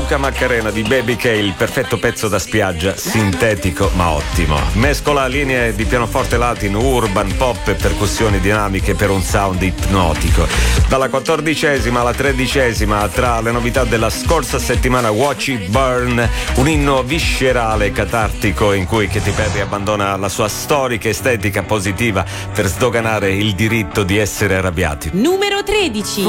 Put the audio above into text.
Luca Maccarena di Baby K, il perfetto pezzo da spiaggia, sintetico ma ottimo. Mescola linee di pianoforte latino, urban, pop e percussioni dinamiche per un sound ipnotico. Dalla 14ª alla 13ª, tra le novità della scorsa settimana, Watch It Burn, un inno viscerale e catartico in cui Katy Perry abbandona la sua storica estetica positiva per sdoganare il diritto di essere arrabbiati. Numero 13.